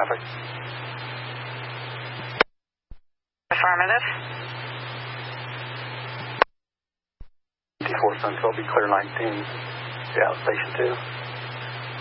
traffic. Affirmative. 54 Central, be clear 19. Yeah, station 2.